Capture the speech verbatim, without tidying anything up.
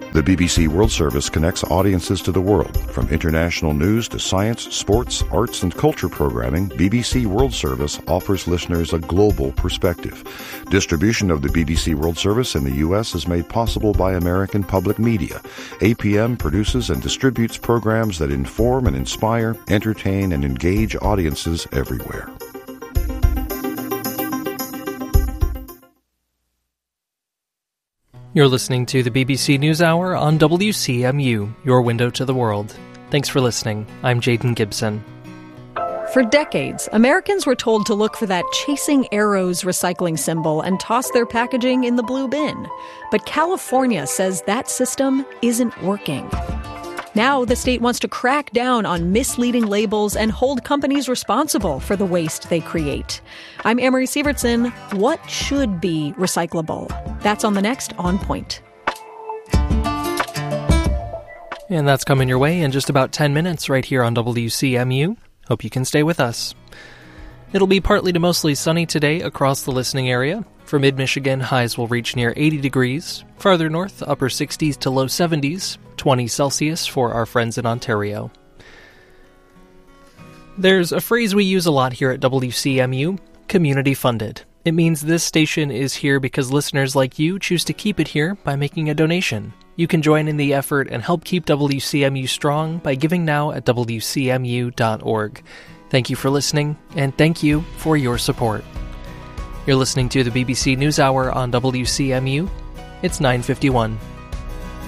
The B B C World Service connects audiences to the world. From international news to science, sports, arts, and culture programming, B B C World Service offers listeners a global perspective. Distribution of the B B C World Service in the U S is made possible by American Public Media. A P M produces and distributes programs that inform and inspire, entertain, and engage audiences everywhere. You're listening to the B B C NewsHour on W C M U, your window to the world. Thanks for listening. I'm Jaden Gibson. For decades, Americans were told to look for that Chasing Arrows recycling symbol and toss their packaging in the blue bin. But California says that system isn't working. Now the state wants to crack down on misleading labels and hold companies responsible for the waste they create. I'm Amory Sievertson. What should be recyclable? That's on the next On Point. And that's coming your way in just about ten minutes right here on W C M U. Hope you can stay with us. It'll be partly to mostly sunny today across the listening area. For mid-Michigan, highs will reach near eighty degrees. Farther north, upper sixties to low seventies, twenty Celsius for our friends in Ontario. There's a phrase we use a lot here at W C M U, community funded. It means this station is here because listeners like you choose to keep it here by making a donation. You can join in the effort and help keep W C M U strong by giving now at W C M U dot org. Thank you for listening, and thank you for your support. You're listening to the B B C NewsHour on W C M U. It's nine fifty-one.